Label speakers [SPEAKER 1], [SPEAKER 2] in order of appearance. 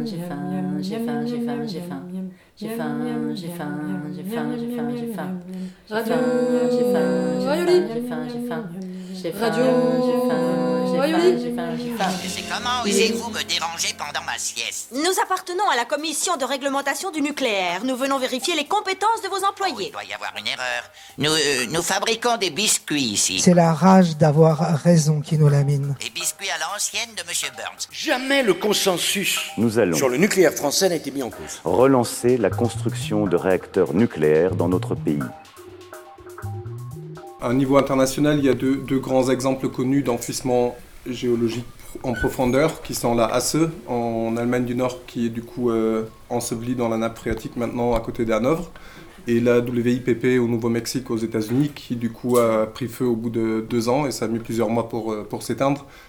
[SPEAKER 1] j'ai faim, j'ai faim, j'ai faim, j'ai faim. J'ai faim, j'ai faim, j'ai faim, j'ai faim, j'ai faim.
[SPEAKER 2] Radio
[SPEAKER 1] Rayoli. J'ai faim, j'ai faim. J'ai faim,
[SPEAKER 2] Radio
[SPEAKER 1] j'ai faim,
[SPEAKER 2] Rayoli.
[SPEAKER 1] j'ai faim, j'ai faim.
[SPEAKER 3] C'est comment osez-vous me déranger pendant ma sieste?
[SPEAKER 4] Nous appartenons à la commission de réglementation du nucléaire. Nous venons vérifier les compétences de vos
[SPEAKER 3] Il
[SPEAKER 4] employés.
[SPEAKER 3] doit y avoir une erreur. Nous fabriquons des biscuits ici.
[SPEAKER 5] C'est la rage d'avoir raison qui nous lamine.
[SPEAKER 3] Des biscuits à l'ancienne de Monsieur Burns.
[SPEAKER 6] Jamais le consensus
[SPEAKER 7] Nous allons
[SPEAKER 6] sur le nucléaire français n'a été mis en cause.
[SPEAKER 7] relancer la construction de réacteurs nucléaires dans notre pays.
[SPEAKER 8] À un niveau international, il y a deux grands exemples connus d'enfouissement géologique en profondeur, qui sont la Hasse en Allemagne du Nord, qui est du coup ensevelie dans la nappe phréatique maintenant à côté d'Hanovre, et la WIPP au Nouveau-Mexique aux États-Unis, qui du coup a pris feu au bout de 2 ans, et ça a mis plusieurs mois pour s'éteindre.